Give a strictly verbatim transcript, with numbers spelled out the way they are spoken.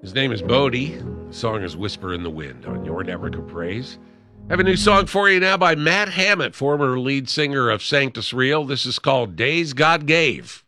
His name is Bodie. The song is Whisper in the Wind on your network of praise. I have a new song for you now by Matt Hammett, former lead singer of Sanctus Real. This is called Days God Gave.